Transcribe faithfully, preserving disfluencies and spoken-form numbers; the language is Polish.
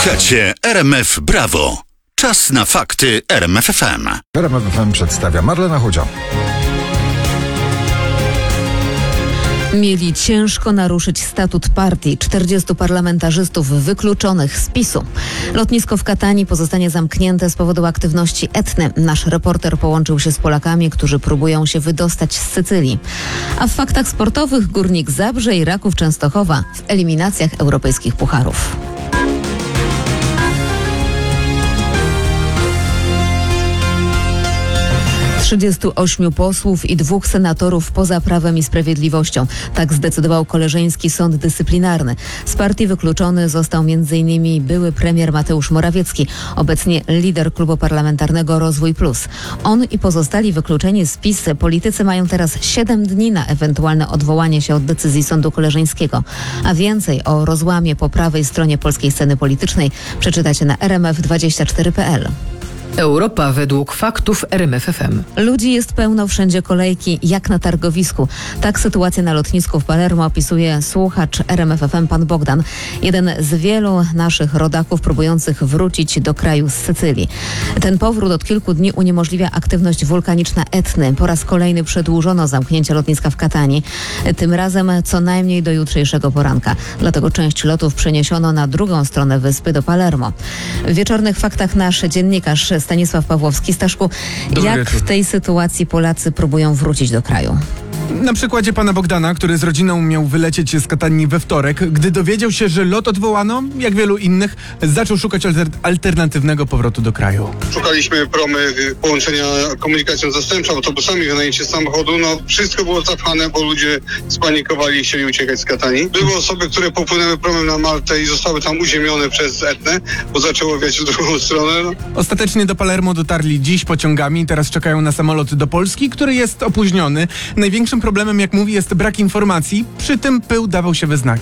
Słuchacie R M F Brawo. Czas na fakty R M F F M. R M F F M przedstawia Marlena Chudzia. Mieli ciężko naruszyć statut partii. czterdziestu parlamentarzystów wykluczonych z PiSu. Lotnisko w Katani pozostanie zamknięte z powodu aktywności Etny. Nasz reporter połączył się z Polakami, którzy próbują się wydostać z Sycylii. A w faktach sportowych Górnik Zabrze i Raków Częstochowa w eliminacjach europejskich pucharów. trzydziestu ośmiu posłów i dwóch senatorów poza Prawem i Sprawiedliwością. Tak zdecydował Koleżeński Sąd Dyscyplinarny. Z partii wykluczony został między innymi były premier Mateusz Morawiecki, obecnie lider klubu parlamentarnego Rozwój Plus. On i pozostali wykluczeni z PiS politycy mają teraz siedem dni na ewentualne odwołanie się od decyzji Sądu Koleżeńskiego. A więcej o rozłamie po prawej stronie polskiej sceny politycznej przeczytacie na r m f dwadzieścia cztery kropka p l. Europa według faktów R M F F M. Ludzi jest pełno, wszędzie kolejki, jak na targowisku. Tak sytuację na lotnisku w Palermo opisuje słuchacz R M F F M pan Bogdan. Jeden z wielu naszych rodaków próbujących wrócić do kraju z Sycylii. Ten powrót od kilku dni uniemożliwia aktywność wulkaniczna Etny. Po raz kolejny przedłużono zamknięcie lotniska w Katani. Tym razem co najmniej do jutrzejszego poranka. Dlatego część lotów przeniesiono na drugą stronę wyspy do Palermo. W wieczornych faktach nasz dziennikarz Stanisław Pawłowski. Staszku, Dobry jak wieczór. w tej sytuacji Polacy próbują wrócić do kraju? Na przykładzie pana Bogdana, który z rodziną miał wylecieć z Katanii we wtorek, gdy dowiedział się, że lot odwołano, jak wielu innych, zaczął szukać alter- alternatywnego powrotu do kraju. Szukaliśmy promy, połączenia komunikacją zastępczą, autobusami, wynajęcie samochodu. No wszystko było zapchane, bo ludzie spanikowali i chcieli uciekać z Katanii. Były osoby, które popłynęły promem na Maltę i zostały tam uziemione przez Etnę, bo zaczęło wiać w drugą stronę. No. Ostatecznie do Palermo dotarli dziś pociągami, teraz czekają na samolot do Polski, który jest opóźniony. Największym problemem, jak mówi, jest brak informacji, przy tym pył dawał się we znaki.